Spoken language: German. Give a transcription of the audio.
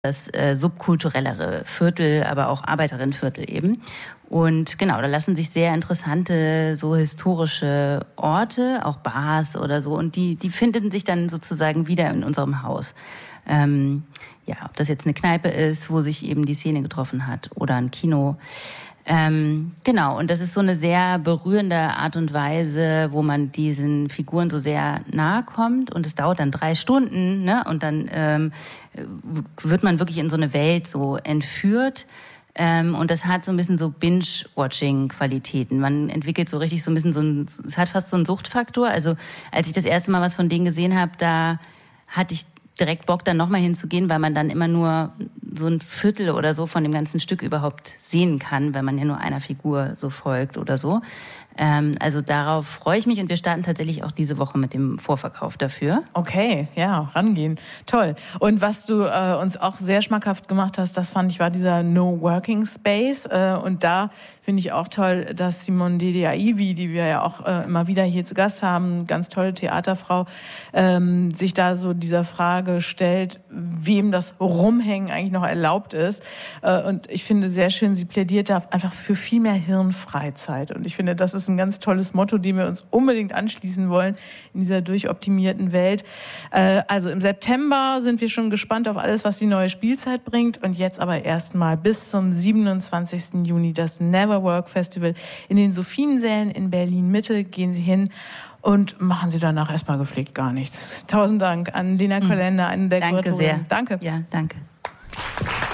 das subkulturellere Viertel, aber auch Arbeiterinnenviertel eben. Und genau, da lassen sich sehr interessante, so historische Orte, auch Bars oder so, und die finden sich dann sozusagen wieder in unserem Haus. Ob das jetzt eine Kneipe ist, wo sich eben die Szene getroffen hat, oder ein Kino. Genau, und das ist so eine sehr berührende Art und Weise, wo man diesen Figuren so sehr nahe kommt, und es dauert dann 3 Stunden, ne? Und dann wird man wirklich in so eine Welt so entführt. Und das hat so ein bisschen so Binge-Watching-Qualitäten. Man entwickelt so richtig so ein bisschen es hat fast so einen Suchtfaktor. Also als ich das erste Mal was von denen gesehen habe, da hatte ich direkt Bock, dann nochmal hinzugehen, weil man dann immer nur so ein Viertel oder so von dem ganzen Stück überhaupt sehen kann, weil man ja nur einer Figur so folgt oder so. Also darauf freue ich mich, und wir starten tatsächlich auch diese Woche mit dem Vorverkauf dafür. Okay, ja, rangehen. Toll. Und was du uns auch sehr schmackhaft gemacht hast, das fand ich, war dieser No Working Space. Und da finde ich auch toll, dass Simone Dediaivi, die wir ja auch immer wieder hier zu Gast haben, ganz tolle Theaterfrau, sich da so dieser Frage stellt, wem das Rumhängen eigentlich noch erlaubt ist. Und ich finde sehr schön, sie plädiert da einfach für viel mehr Hirnfreizeit. Und ich finde, das ist ein ganz tolles Motto, dem wir uns unbedingt anschließen wollen in dieser durchoptimierten Welt. Also im September sind wir schon gespannt auf alles, was die neue Spielzeit bringt. Und jetzt aber erstmal bis zum 27. Juni das Never Work Festival in den Sophiensälen in Berlin-Mitte. Gehen Sie hin und machen Sie danach erstmal gepflegt gar nichts. 1000 Dank an Lena Kollender, eine der Danke Kuratorinnen. sehr. Danke. Ja, danke.